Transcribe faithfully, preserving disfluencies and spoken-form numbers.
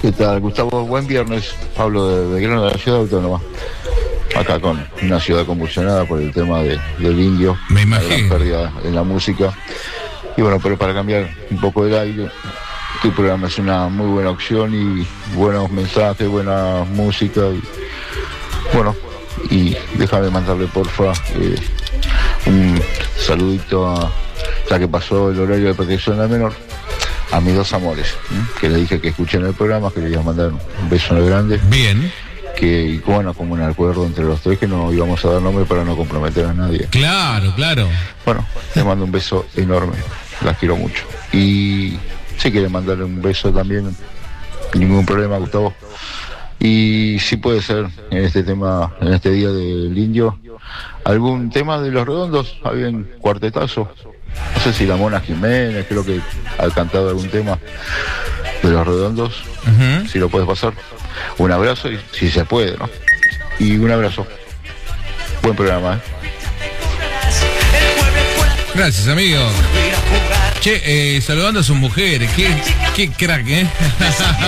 ¿Qué tal, Gustavo? Buen viernes. Pablo de Belgrano, de la ciudad autónoma. Acá con una ciudad convulsionada por el tema de, del indio. Me Una gran imagino. pérdida en la música. Y bueno, pero para cambiar un poco el aire, tu programa es una muy buena opción y buenos mensajes, buena música. Y, bueno, y déjame mandarle porfa eh, un saludito a, ya que pasó el horario de protección al menor, a mis dos amores, ¿eh? Que le dije que escuchen el programa, que le iba a mandar un beso muy grande. Bien. Que, y bueno, como un acuerdo entre los tres que no íbamos a dar nombre para no comprometer a nadie. Claro, claro. Bueno, les mando un beso enorme, las quiero mucho. Y si quieren mandarle un beso también, ningún problema, Gustavo. Y si puede ser en este tema, en este día del indio, algún tema de Los Redondos, había un cuartetazo. No sé si la Mona Jiménez, creo que ha cantado algún tema de Los Redondos, Uh-huh. si lo puedes pasar. Un abrazo, y si se puede, ¿no? Y un abrazo. Buen programa, ¿eh? Gracias, amigo. Che, eh, saludando a sus mujeres. Qué, qué crack, ¿eh?